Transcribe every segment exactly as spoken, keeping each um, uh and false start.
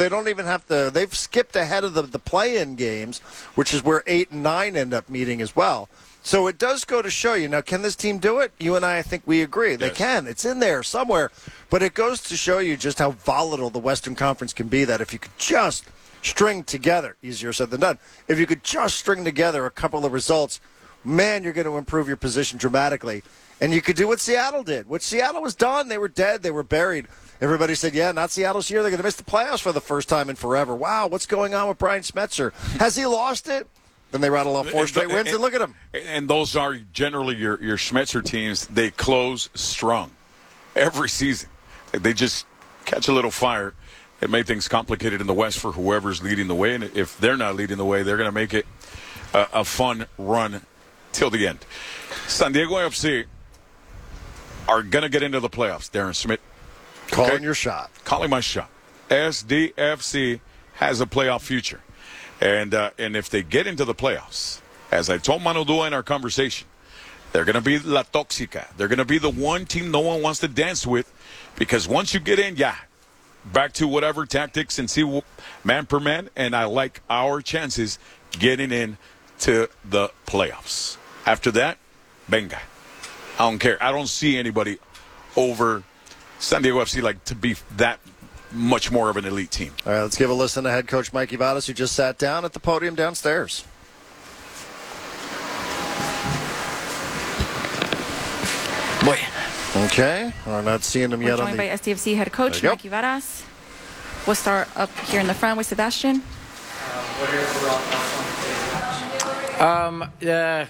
they don't even have to. They've skipped ahead of the, the play-in games, which is where eight and nine end up meeting as well. So it does go to show you. Now, can this team do it? You and I, I think we agree. They yes. can. It's in there somewhere. But it goes to show you just how volatile the Western Conference can be, that if you could just string together, easier said than done, if you could just string together a couple of results, man, you're going to improve your position dramatically. And you could do what Seattle did. What Seattle was done. They were dead. They were buried. Everybody said, yeah, not Seattle's year. They're going to miss the playoffs for the first time in forever. Wow, what's going on with Brian Schmetzer? Has he lost it? Then they rattle off four straight wins, and, and look at them. And those are generally your, your Schmetzer teams. They close strong every season. They just catch a little fire and make things complicated in the West for whoever's leading the way. And if they're not leading the way, they're going to make it a, a fun run till the end. San Diego F C are going to get into the playoffs. Darren Smith. Calling okay? your shot. Calling my shot. S D F C has a playoff future. And uh, and if they get into the playoffs, as I told Manu Dua in our conversation, they're going to be La Toxica. They're going to be the one team no one wants to dance with, because once you get in, yeah, back to whatever tactics and see man per man. And I like our chances getting in to the playoffs. After that, venga. I don't care. I don't see anybody over San Diego F C like to be that much more of an elite team. All right, let's give a listen to head coach Mikey Vadas, who just sat down at the podium downstairs. Boy. Okay, we're not seeing him We're yet. joined on the... by S D F C head coach Mikey Vadas. We'll start up here in the front with Sebastian. Uh, what are your overall thoughts on the game? Um, uh,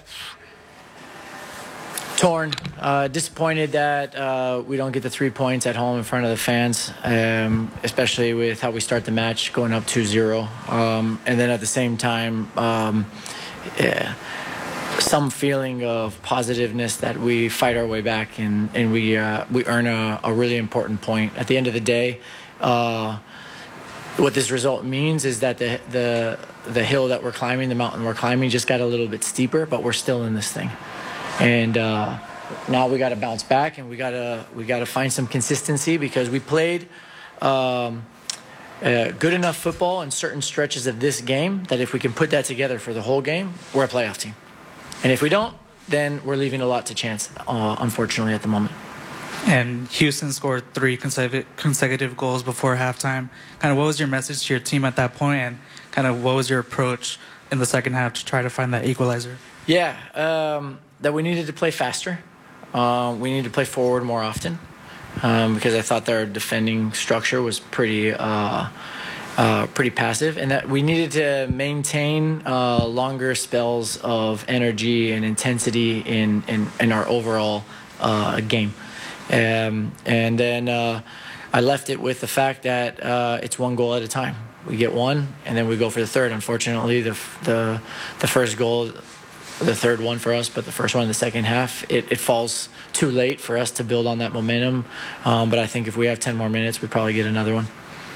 torn. Uh, disappointed that uh, we don't get the three points at home in front of the fans, um, especially with how we start the match going up two zero. Um, and then at the same time, um, yeah, some feeling of positiveness that we fight our way back and, and we uh, we earn a, a really important point. At the end of the day, uh, what this result means is that the, the, the hill that we're climbing, the mountain we're climbing, just got a little bit steeper, but we're still in this thing. And uh, now we got to bounce back, and we got to we got to find some consistency, because we played um, uh, good enough football in certain stretches of this game that if we can put that together for the whole game, we're a playoff team. And if we don't, then we're leaving a lot to chance, uh, unfortunately, at the moment. And Houston scored three consecutive consecutive goals before halftime. Kind of what was your message to your team at that point, and kind of what was your approach in the second half to try to find that equalizer? Yeah. Um, that we needed to play faster. Uh, we needed to play forward more often, um, because I thought their defending structure was pretty uh, uh, pretty passive, and that we needed to maintain uh, longer spells of energy and intensity in, in, in our overall uh, game. Um, and then uh, I left it with the fact that uh, it's one goal at a time. We get one, and then we go for the third. Unfortunately, the the, the first goal, the third one for us, but the first one in the second half, it, it falls too late for us to build on that momentum. Um, but I think if we have ten more minutes, we probably get another one.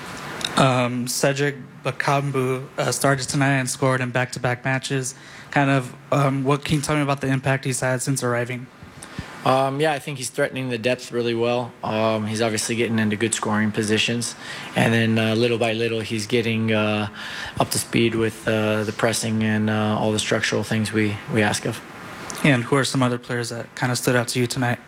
Um, Cedric Bakambu uh, started tonight and scored in back-to-back matches. Kind of, um, what can you tell me about the impact he's had since arriving? Um, yeah, I think he's threatening the depth really well. Um, he's obviously getting into good scoring positions. And then uh, little by little, he's getting uh, up to speed with uh, the pressing and uh, all the structural things we, we ask of. And who are some other players that kind of stood out to you tonight?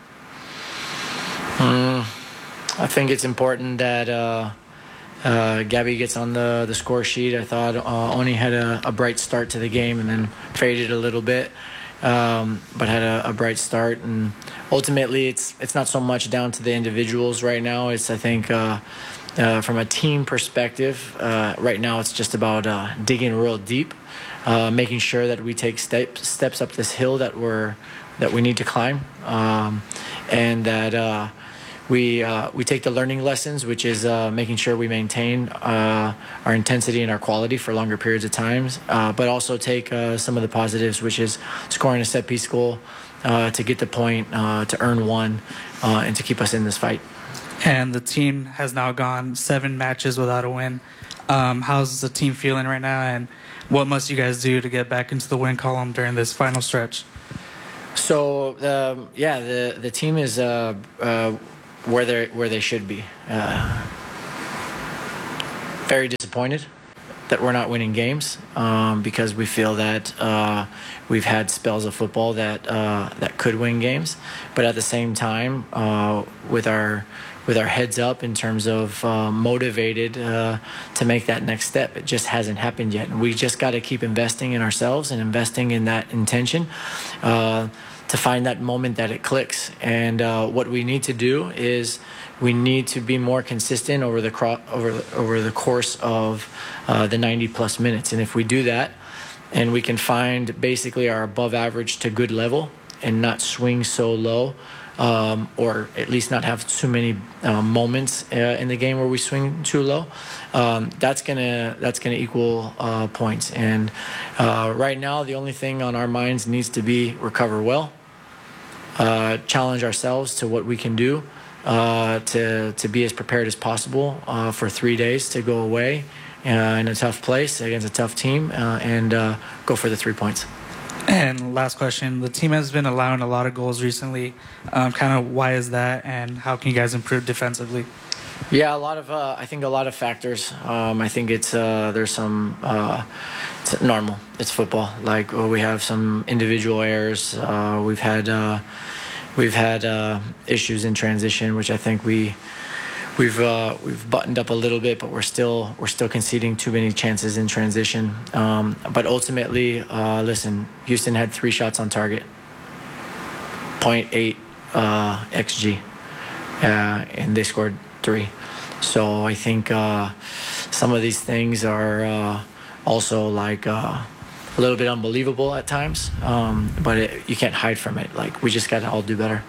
Mm, I think it's important that uh, uh, Gabby gets on the, the score sheet. I thought uh, Oni had a, a bright start to the game and then faded a little bit. Um, but had a, a bright start, and ultimately it's it's not so much down to the individuals right now. It's I think uh, uh, from a team perspective, uh, right now it's just about uh, digging real deep, uh, making sure that we take steps steps up this hill that we're that we need to climb, um, and that uh, we uh, we take the learning lessons, which is uh, making sure we maintain uh, our intensity and our quality for longer periods of times, uh, but also take uh, some of the positives, which is scoring a set piece goal uh, to get the point, uh, to earn one, uh, and to keep us in this fight. And the team has now gone seven matches without a win. Um, how's the team feeling right now, and what must you guys do to get back into the win column during this final stretch? So um, yeah, the the team is. Uh, uh, where they where they should be. Uh, very disappointed that we're not winning games um, because we feel that uh, we've had spells of football that uh, that could win games, but at the same time, uh, with our with our heads up in terms of uh, motivated uh, to make that next step, it just hasn't happened yet, and we just got to keep investing in ourselves and investing in that intention uh, to find that moment that it clicks. And uh, what we need to do is we need to be more consistent over the cro- over over the course of uh, the ninety plus minutes. And if we do that, and we can find basically our above average to good level, and not swing so low, um, or at least not have too many uh, moments uh, in the game where we swing too low, um, that's gonna that's gonna equal uh, points. And uh, right now, the only thing on our minds needs to be recover well, uh, challenge ourselves to what we can do. Uh, to to be as prepared as possible uh, for three days to go away uh, in a tough place against a tough team uh, and uh, go for the three points. And last question, the team has been allowing a lot of goals recently. Um, kind of why is that, and how can you guys improve defensively? Yeah, a lot of uh, I think a lot of factors. Um, I think it's uh, there's some uh, it's normal. It's football. Like well, we have some individual errors. Uh, we've had. Uh, We've had uh, issues in transition, which I think we we've uh, we've buttoned up a little bit, but we're still we're still conceding too many chances in transition. Um, but ultimately, uh, listen, Houston had three shots on target, zero point eight uh, X G, uh, and they scored three. So I think uh, some of these things are uh, also like. Uh, A little bit unbelievable at times, um, but it, you can't hide from it. Like we just got to all do better.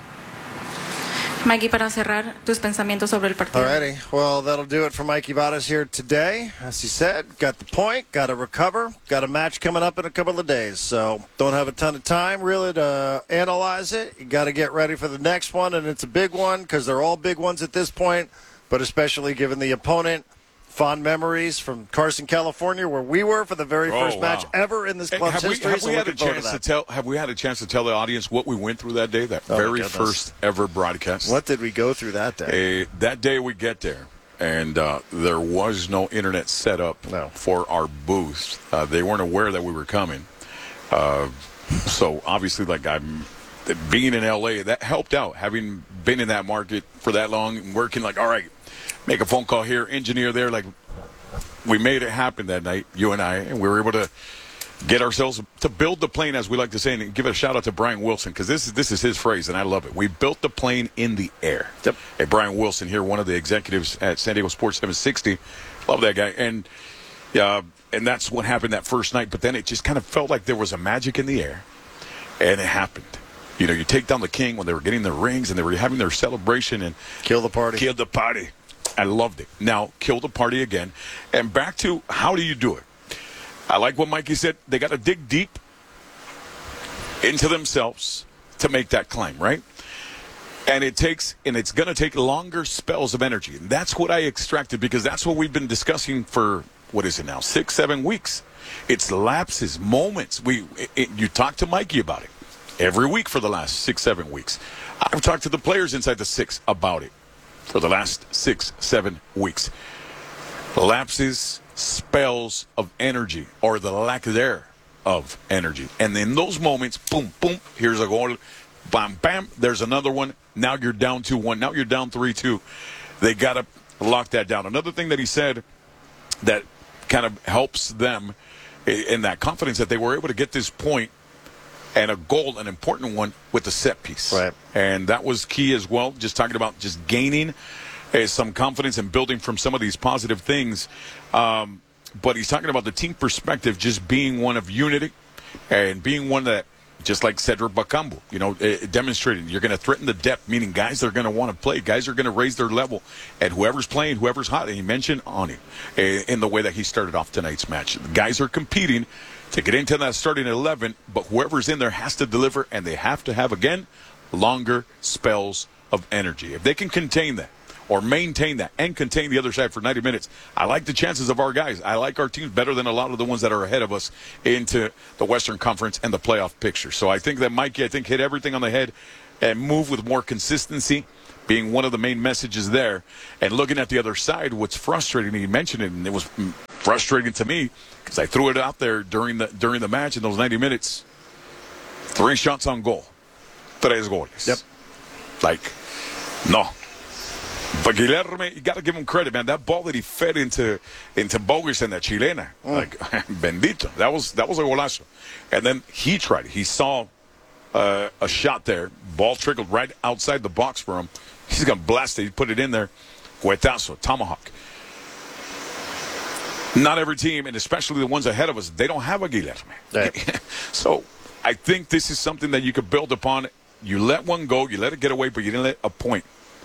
Mikey, para cerrar tus pensamientos sobre el partido. Alrighty, well that'll do it for Mikey Vadas here today. As he said, got the point, got to recover, got a match coming up in a couple of days, so don't have a ton of time really to analyze it. You got to get ready for the next one, and it's a big one because they're all big ones at this point, but especially given the opponent. Fond memories from Carson, California, where we were for the very oh, first wow. match ever in this club's have history. We, have so we had a chance to, to tell? Have we had a chance to tell the audience what we went through that day? That oh, very goodness. first ever broadcast. What did we go through that day? Uh, that day we get there, and uh, there was no internet set up no. for our booth. Uh, they weren't aware that we were coming. Uh, so obviously, like I'm being in L A, that helped out. Having been in that market for that long and working, like all right, make a phone call here, engineer there, like. We made it happen that night, you and I, and we were able to get ourselves to build the plane, as we like to say, and give a shout out to Brian Wilson because this is this is his phrase, and I love it. We built the plane in the air. Yep. Hey, Brian Wilson here, one of the executives at San Diego Sports seven sixty, love that guy, and uh, and that's what happened that first night. But then it just kind of felt like there was a magic in the air, and it happened. You know, you take down the king when they were getting their rings and they were having their celebration and kill the party. Kill the party. I loved it. Now, kill the party again. And back to how do you do it? I like what Mikey said. They got to dig deep into themselves to make that climb, right? And it takes, and it's going to take longer spells of energy. And that's what I extracted because that's what we've been discussing for, what is it now, six, seven weeks. It's lapses, moments. We, it, it, you talk to Mikey about it every week for the last six, seven weeks. I've talked to the players inside the six about it. For the last six, seven weeks. Lapses, spells of energy, or the lack there of energy. And in those moments, boom, boom, here's a goal, bam, bam, there's another one. Now you're down two one. Now you're down three two. They got to lock that down. Another thing that he said that kind of helps them in that confidence that they were able to get this point and a goal, an important one, with the set piece. Right. And that was key as well, just talking about just gaining uh, some confidence and building from some of these positive things. Um, but he's talking about the team perspective just being one of unity and being one that, just like Cedric Bakambu, you know, it, demonstrated you're going to threaten the depth, meaning guys that are going to want to play, guys are going to raise their level, and whoever's playing, whoever's hot, and he mentioned Ani uh, in the way that he started off tonight's match. The guys are competing to get into that starting eleven, but whoever's in there has to deliver, and they have to have, again, longer spells of energy. If they can contain that or maintain that and contain the other side for ninety minutes, I like the chances of our guys. I like our teams better than a lot of the ones that are ahead of us into the Western Conference and the playoff picture. So I think that Mikey, I think, hit everything on the head and move with more consistency, being one of the main messages there. And looking at the other side, what's frustrating, he mentioned it, and it was frustrating to me because I threw it out there during the during the match in those ninety minutes. Three shots on goal. Tres goles. Yep. Like, no. But Guilherme, you got to give him credit, man. That ball that he fed into into Bogus and that Chilena, mm. like, bendito. That was that was a golazo. And then he tried it. He saw uh, a shot there. Ball trickled right outside the box for him. He's going to blast it. He put it in there. Cuetazo, tomahawk. Not every team, and especially the ones ahead of us, they don't have a Guilherme. Right. So I think this is something that you could build upon. You let one go, you let it get away, but you didn't let a point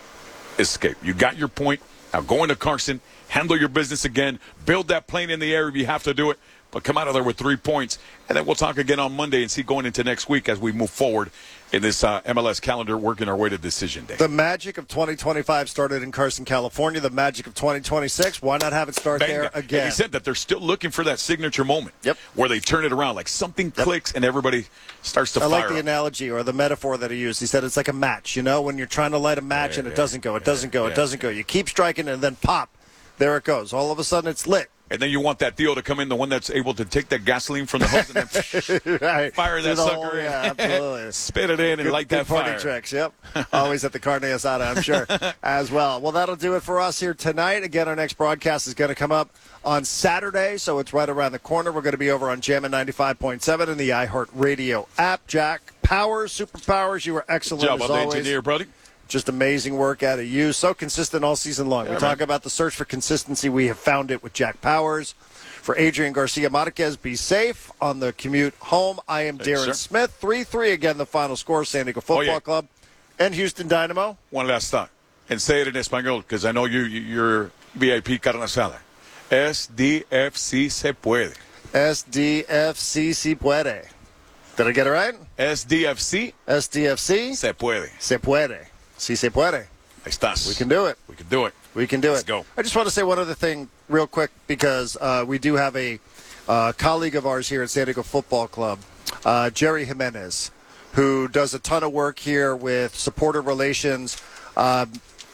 escape. You got your point. Now go into Carson, handle your business again, build that plane in the air if you have to do it, but come out of there with three points. And then we'll talk again on Monday and see going into next week as we move forward in this uh, M L S calendar, working our way to decision day. The magic of twenty twenty-five started in Carson, California. The magic of twenty twenty-six, why not have it start Bang. there again? And he said that they're still looking for that signature moment. Yep. Where they turn it around, like something Yep. clicks and everybody starts to I fire like the up. analogy or the metaphor that he used. He said it's like a match, you know, when you're trying to light a match Yeah, and it yeah, doesn't go, it yeah, doesn't go, yeah, it doesn't go. You keep striking and then pop, there it goes. All of a sudden it's lit. And then you want that Theo to come in, the one that's able to take that gasoline from the hose and then Right. fire that Do the sucker whole- in. Yeah, absolutely. Spit it in and Good- light good that party fire. tricks, yep. Always at the Carne Asada, I'm sure, as well. Well, that'll do it for us here tonight. Again, our next broadcast is going to come up on Saturday, so it's right around the corner. We're going to be over on Jammin' ninety-five point seven and the iHeartRadio app. Jack Powers, Superpowers, you were excellent Good job as on the always. engineer, buddy. Just amazing work out of you. So consistent all season long. Yeah, we talk man. about the search for consistency. We have found it with Jack Powers. For Adrian Garcia Marquez, be safe on the commute home. I am Thanks, Darren sir. Smith. three three again, the final score. San Diego Football Oh, yeah. Club and Houston Dynamo. One last thought. And say it in Espanol, because I know you, you, you're V I P carne asada. S D F C se puede. S D F C si puede. Did I get it right? S D F C S D F C se puede. se puede. Si se puede. Ahí estás. We can do it. We can do it. We can do Let's it. go. I just want to say one other thing real quick because uh, we do have a uh, colleague of ours here at San Diego Football Club, uh, Jerry Jimenez, who does a ton of work here with supporter relations. Um,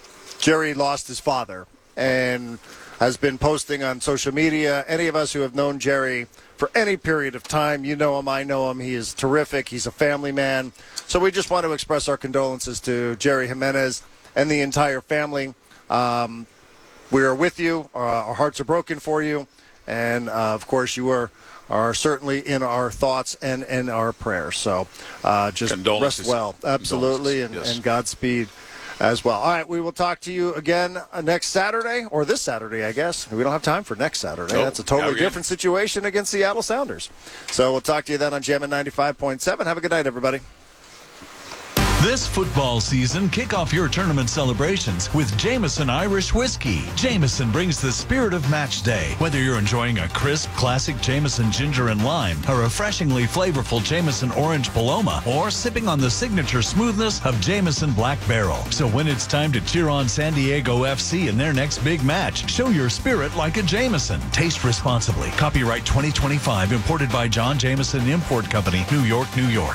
Jerry lost his father and has been posting on social media. Any of us who have known Jerry for any period of time, you know him, I know him. He is terrific. He's a family man. So we just want to express our condolences to Jerry Jimenez and the entire family. Um, we are with you. Our, our hearts are broken for you. And, uh, of course, you are, are certainly in our thoughts and, and our prayers. So uh, just Condolences. rest well. Absolutely. And, Yes. and Godspeed as well. All right, we will talk to you again uh, next Saturday, or this Saturday, I guess. We don't have time for next Saturday. Nope. That's a totally Not again. different situation against Seattle Sounders. So we'll talk to you then on Jammin' ninety-five point seven. Have a good night, everybody. This football season, kick off your tournament celebrations with Jameson Irish Whiskey. Jameson brings the spirit of match day. Whether you're enjoying a crisp, classic Jameson Ginger and Lime, a refreshingly flavorful Jameson Orange Paloma, or sipping on the signature smoothness of Jameson Black Barrel. So when it's time to cheer on San Diego F C in their next big match, show your spirit like a Jameson. Taste responsibly. Copyright twenty twenty-five, imported by John Jameson Import Company, New York, New York.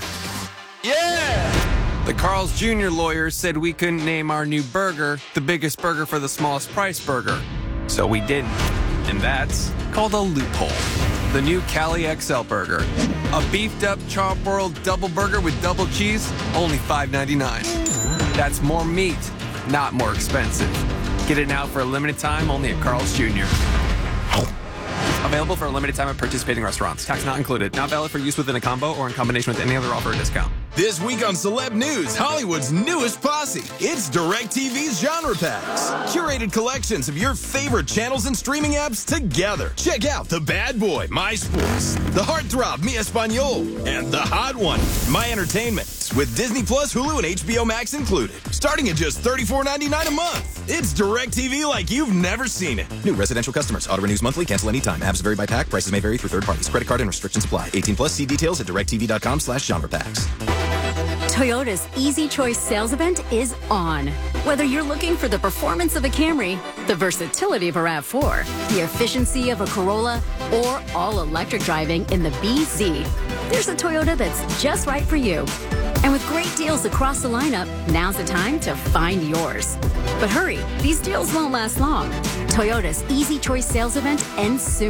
The Carl's Junior lawyers said we couldn't name our new burger the biggest burger for the smallest price burger. So we didn't. And that's called a loophole. The new Cali X L burger. A beefed up char-broiled double burger with double cheese, only five ninety-nine. That's more meat, not more expensive. Get it now for a limited time only at Carl's Junior Available for a limited time at participating restaurants. Tax not included. Not valid for use within a combo or in combination with any other offer or discount. This week on Celeb News, Hollywood's newest posse. It's DirecTV's Genre Packs. Curated collections of your favorite channels and streaming apps together. Check out The Bad Boy, My Sports, The Heartthrob, Mi Español, and The Hot One, My Entertainment. With Disney Plus, Hulu, and H B O Max included. Starting at just thirty-four ninety-nine a month. It's DirecTV like you've never seen it. New residential customers. Auto renews monthly. Cancel anytime. Apps vary by pack. Prices may vary through third parties. Credit card and restrictions apply. eighteen plus. See details at directv.com slash genre packs. Toyota's Easy Choice sales event is on. Whether you're looking for the performance of a Camry, the versatility of a RAV four, the efficiency of a Corolla, or all-electric driving in the B Z, there's a Toyota that's just right for you. And with great deals across the lineup, now's the time to find yours. But hurry, these deals won't last long. Toyota's Easy Choice sales event ends soon.